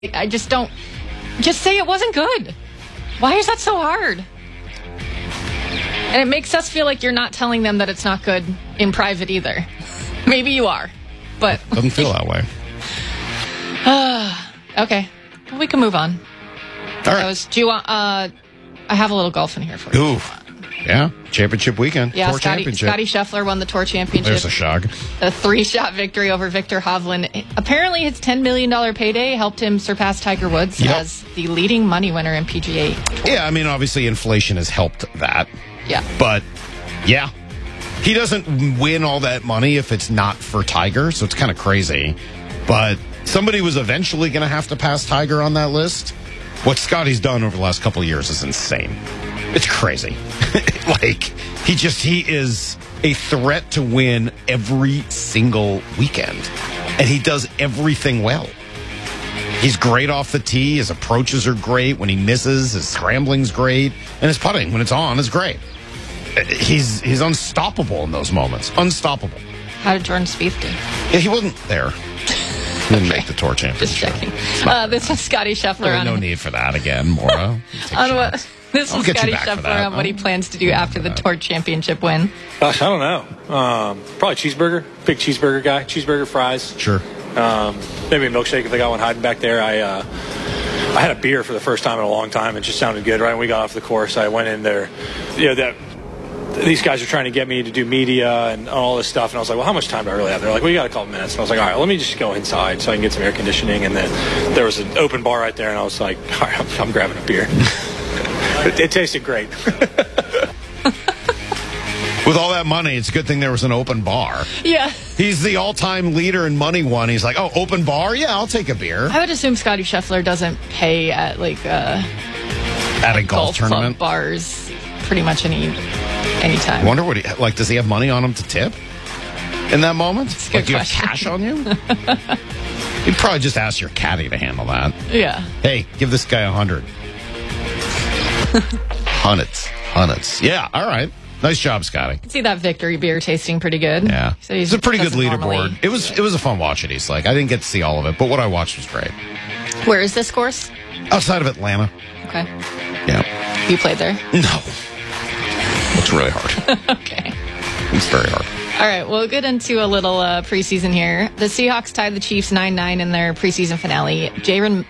I just don't. Just say it wasn't good. Why is that so hard? And it makes us feel like you're not telling them that it's not good in private either. Maybe you are, but doesn't feel that way. Okay, well, we can move on. All right. Do you want? I have a little golf in here for you. Ooh, yeah, championship weekend. Yeah, Tour championship. Scotty Scheffler won the Tour Championship. There's a shog. A 3-shot victory over Victor Hovland. Apparently, his $10 million payday helped him surpass Tiger Woods as the leading money winner in PGA Tour. Yeah, I mean, obviously, inflation has helped that. Yeah. But, yeah, he doesn't win all that money if it's not for Tiger, so it's kind of crazy. But somebody was eventually going to have to pass Tiger on that list. What Scotty's done over the last couple of years is insane. It's crazy. He is a threat to win every single weekend. And he does everything well. He's great off the tee. His approaches are great. When he misses, his scrambling's great. And his putting, when it's on, is great. He's unstoppable in those moments. Unstoppable. How did Jordan Spieth do? Yeah, he wasn't there. He didn't make the Tour Championship. Just checking. This was Scotty Scheffler. No need for that again, Maura. This is Scotty Scheffler on what he plans to do after the Tour Championship win. Gosh, I don't know. Probably cheeseburger. Big cheeseburger guy. Cheeseburger, fries. Sure. Maybe a milkshake if they got one hiding back there. I had a beer for the first time in a long time. It just sounded good. Right when we got off the course, I went in there. These guys are trying to get me to do media and all this stuff. And I was like, well, how much time do I really have? They're like, well, you got a couple minutes. And I was like, all right, let me just go inside so I can get some air conditioning. And then there was an open bar right there. And I was like, all right, I'm grabbing a beer. It tasted great. With all that money, it's a good thing there was an open bar. Yeah. He's the all-time leader in money won. He's like, oh, open bar? Yeah, I'll take a beer. I would assume Scotty Scheffler doesn't pay at at a golf tournament club bars pretty much any time. I wonder what does he have money on him to tip in that moment? That's a good do you question. have cash on you? You'd probably just ask your caddy to handle that. Yeah. Hey, give this guy 100. Hundreds. Yeah, all right. Nice job, Scotty. I can see that victory beer tasting pretty good. Yeah. It's a pretty good leaderboard. It was a fun watch at East Lake. I didn't get to see all of it, but what I watched was great. Where is this course? Outside of Atlanta. Okay. Yeah. You played there? No. It's really hard. Okay. It's very hard. All right, we'll get into a little preseason here. The Seahawks tied the Chiefs 9-9 in their preseason finale. Jalen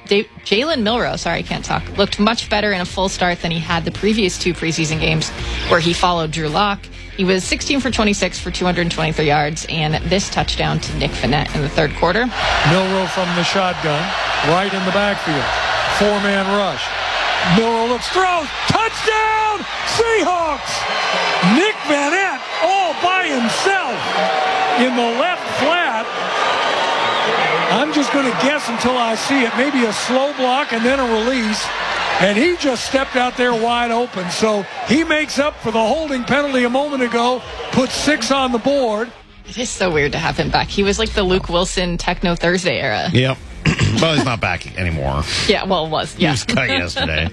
Milroe, looked much better in a full start than he had the previous 2 preseason games where he followed Drew Lock. He was 16 for 26 for 223 yards and this touchdown to Nick Vannett in the third quarter. Milroe from the shotgun, right in the backfield. 4-man rush. Milroe looks, throws, touchdown, Seahawks! Nick Vannett all by himself in the left flat. I'm just going to guess until I see it. Maybe a slow block and then a release. And he just stepped out there wide open. So he makes up for the holding penalty a moment ago, puts 6 on the board. It is so weird to have him back. He was like the Luke Wilson Techno Thursday era. Yep. Well, he's not back anymore. Yeah, well, it was. Yeah. He was cut yesterday.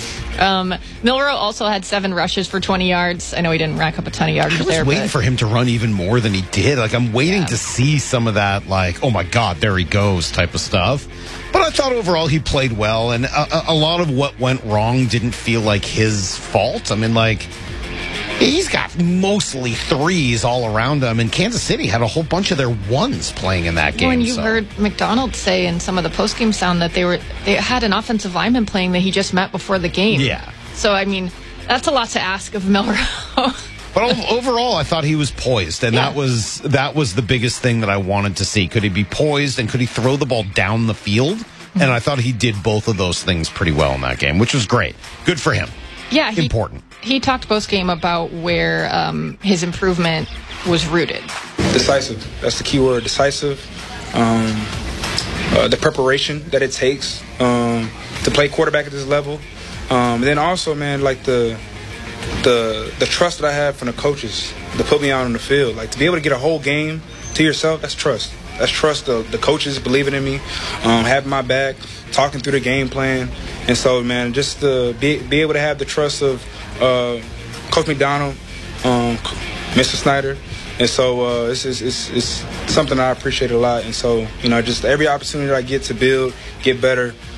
Milroe also had 7 rushes for 20 yards. I know he didn't rack up a ton of yards there. I was waiting for him to run even more than he did. I'm waiting to see some of that, oh my God, there he goes type of stuff. But I thought overall he played well, and a lot of what went wrong didn't feel like his fault. I mean, he's got mostly 3s all around him, and Kansas City had a whole bunch of their 1s playing in that game. When you heard McDonald say in some of the postgame sound that they had an offensive lineman playing that he just met before the game. Yeah. So, I mean, that's a lot to ask of Milroe. But overall, I thought he was poised, and that was the biggest thing that I wanted to see. Could he be poised, and could he throw the ball down the field? Mm-hmm. And I thought he did both of those things pretty well in that game, which was great. Good for him. Yeah. Important. He talked post-game about where his improvement was rooted. Decisive. That's the key word, decisive. The preparation that it takes to play quarterback at this level. And then also, man, the trust that I have from the coaches to put me out on the field. To be able to get a whole game to yourself, that's trust. That's trust the coaches believing in me, having my back, talking through the game plan. And so, man, just to be able to have the trust of Coach McDonald, Mr. Snyder. And so it's something I appreciate a lot. And so, just every opportunity I get to build, get better,